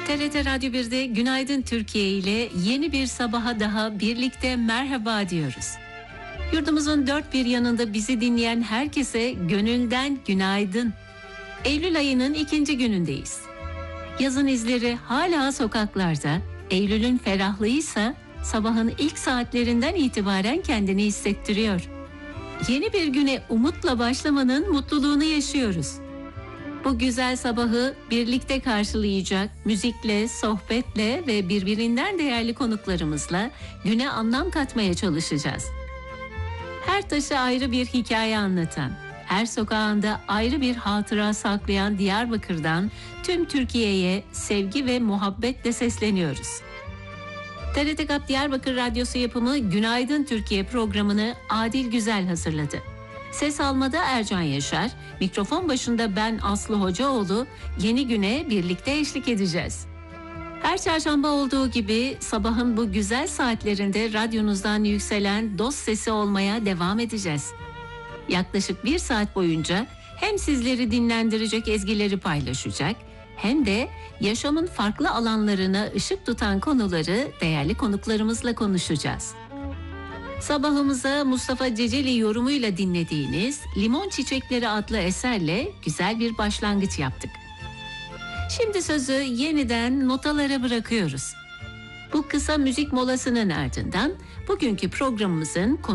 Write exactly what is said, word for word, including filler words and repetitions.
T R T Radyo birde Günaydın Türkiye ile yeni bir sabaha daha birlikte merhaba diyoruz. Yurdumuzun dört bir yanında bizi dinleyen herkese gönülden günaydın. Eylül ayının ikinci günündeyiz. Yazın izleri hala sokaklarda, Eylül'ün ferahlığıysa sabahın ilk saatlerinden itibaren kendini hissettiriyor. Yeni bir güne umutla başlamanın mutluluğunu yaşıyoruz. Bu güzel sabahı birlikte karşılayacak müzikle, sohbetle ve birbirinden değerli konuklarımızla güne anlam katmaya çalışacağız. Her taşı ayrı bir hikaye anlatan, her sokağında ayrı bir hatıra saklayan Diyarbakır'dan tüm Türkiye'ye sevgi ve muhabbetle sesleniyoruz. T R T GAP Diyarbakır Radyosu yapımı Günaydın Türkiye programını Adil Güzel hazırladı. Ses almada Ercan Yaşar, mikrofon başında ben Aslı Hocaoğlu, yeni güne birlikte eşlik edeceğiz. Her çarşamba olduğu gibi sabahın bu güzel saatlerinde radyonuzdan yükselen dost sesi olmaya devam edeceğiz. Yaklaşık bir saat boyunca hem sizleri dinlendirecek ezgileri paylaşacak, hem de yaşamın farklı alanlarına ışık tutan konuları değerli konuklarımızla konuşacağız. Sabahımıza Mustafa Ceceli yorumuyla dinlediğiniz Limon Çiçekleri adlı eserle güzel bir başlangıç yaptık. Şimdi sözü yeniden notalara bırakıyoruz. Bu kısa müzik molasının ardından bugünkü programımızın